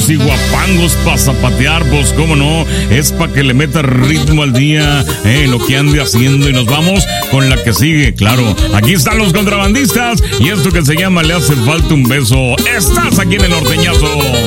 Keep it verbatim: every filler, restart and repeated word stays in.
y guapangos para zapatear, pues cómo no, es para que le meta ritmo al día, eh, lo que ande haciendo, y nos vamos con la que sigue, claro. Aquí están los contrabandistas y esto que se llama Le hace falta un beso. Estás aquí en el norteñazo.